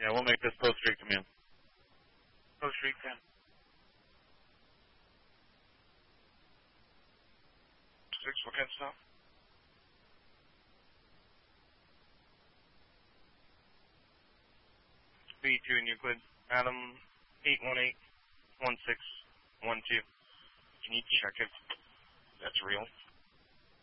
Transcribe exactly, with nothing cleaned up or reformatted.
Yeah, we'll make this Post Street command. Post Street ten. Six, what kind of stuff? B two in Euclid. Adam, eight one eight, one six one two. Can you check if that's real?